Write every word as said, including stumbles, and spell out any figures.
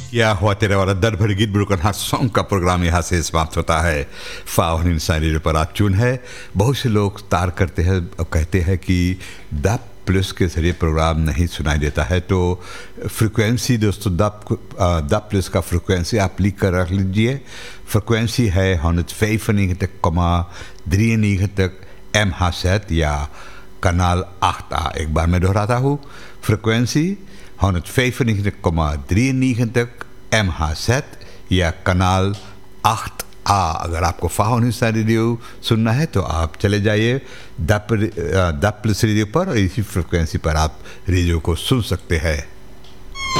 या होते रहे वाला दर भर गीत ब्रोकन हाथ सॉन्ग का प्रोग्राम यहाँ से समाप्त होता है। फावन इंसान रेडियो पर आप चुन है। बहुत से लोग तार करते हैं और कहते हैं कि द प्लस के जरिए प्रोग्राम नहीं सुनाई देता है, तो फ्रिक्वेंसी दोस्तों द द प्लस का फ्रिक्वेंसी आप लिख कर रख लीजिए। फ्रिक्वेंसी है honderdvijfennegentig komma drieënnegentig megahertz या कनाल आठ आ। एक बार मैं दोहराता हूँ, frequency honderdvijfennegentig komma drieënnegentig megahertz या कनाल आठ आ। अगर आपको फावन हिस्सा रेडियो सुनना है तो आप चले जाइए द प्लस रेडियो पर और इसी फ्रिक्वेंसी पर आप रेडियो को सुन सकते हैं।